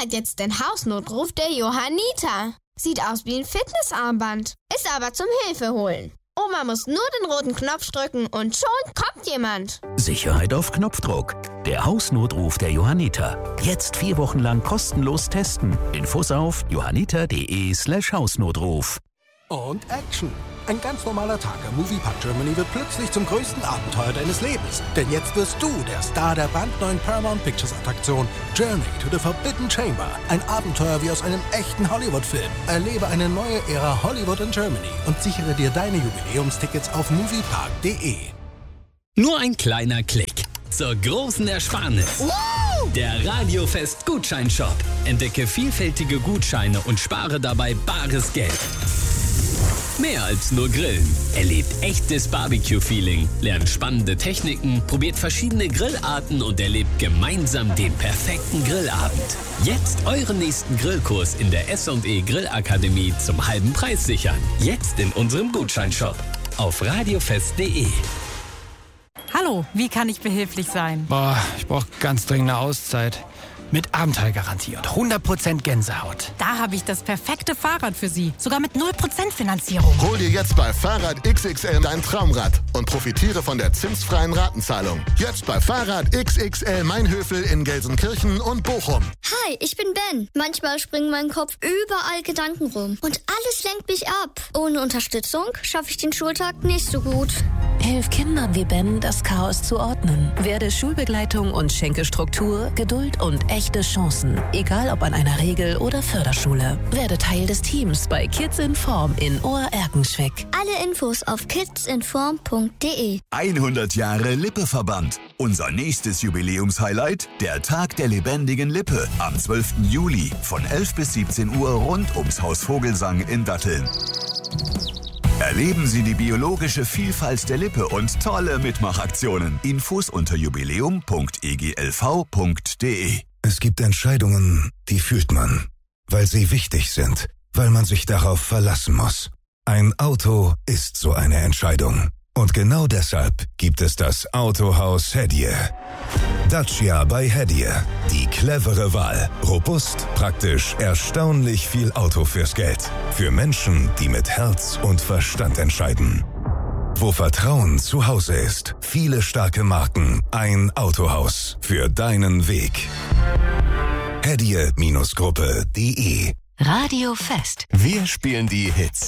hat jetzt den Hausnotruf der Johanniter. Sieht aus wie ein Fitnessarmband, ist aber zum Hilfeholen. Oma muss nur den roten Knopf drücken und schon kommt jemand. Sicherheit auf Knopfdruck. Der Hausnotruf der Johanniter. Jetzt 4 Wochen lang kostenlos testen. Infos auf johanniter.de/Hausnotruf. Und Action. Ein ganz normaler Tag am Moviepark Germany wird plötzlich zum größten Abenteuer deines Lebens. Denn jetzt wirst du der Star der brandneuen Paramount Pictures Attraktion Journey to the Forbidden Chamber. Ein Abenteuer wie aus einem echten Hollywood-Film. Erlebe eine neue Ära Hollywood in Germany und sichere dir deine Jubiläumstickets auf moviepark.de. Nur ein kleiner Klick zur großen Ersparnis. Der Radiofest Gutscheinshop. Entdecke vielfältige Gutscheine und spare dabei bares Geld. Mehr als nur Grillen. Erlebt echtes Barbecue-Feeling, lernt spannende Techniken, probiert verschiedene Grillarten und erlebt gemeinsam den perfekten Grillabend. Jetzt euren nächsten Grillkurs in der S&E Grillakademie zum halben Preis sichern. Jetzt in unserem Gutscheinshop auf radiofest.de. Hallo, wie kann ich behilflich sein? Ich brauche ganz dringend eine Auszeit. Mit Abenteuergarantie und 100% Gänsehaut. Da habe ich das perfekte Fahrrad für Sie. Sogar mit 0% Finanzierung. Hol dir jetzt bei Fahrrad XXL dein Traumrad und profitiere von der zinsfreien Ratenzahlung. Jetzt bei Fahrrad XXL Mainhöfel in Gelsenkirchen und Bochum. Hi, ich bin Ben. Manchmal springt mein Kopf überall Gedanken rum. Und alles lenkt mich ab. Ohne Unterstützung schaffe ich den Schultag nicht so gut. Hilf Kindern wie Ben, das Chaos zu ordnen. Werde Schulbegleitung und schenke Struktur, Geduld und echte Chancen. Egal ob an einer Regel- oder Förderschule. Werde Teil des Teams bei Kids in Form in Ohr-Erkenschwick. Alle Infos auf kidsinform.de. 100 Jahre Lippe-Verband. Unser nächstes Jubiläumshighlight, der Tag der lebendigen Lippe. Am 12. Juli von 11 bis 17 Uhr rund ums Haus Vogelsang in Datteln. Erleben Sie die biologische Vielfalt der Lippe und tolle Mitmachaktionen. Infos unter jubiläum.eglv.de. Es gibt Entscheidungen, die fühlt man, weil sie wichtig sind, weil man sich darauf verlassen muss. Ein Auto ist so eine Entscheidung. Und genau deshalb gibt es das Autohaus Hedje. Dacia bei Hedje. Die clevere Wahl. Robust, praktisch, erstaunlich viel Auto fürs Geld. Für Menschen, die mit Herz und Verstand entscheiden. Wo Vertrauen zu Hause ist. Viele starke Marken. Ein Autohaus. Für deinen Weg. Hedje-Gruppe.de. Radio Fest. Wir spielen die Hits.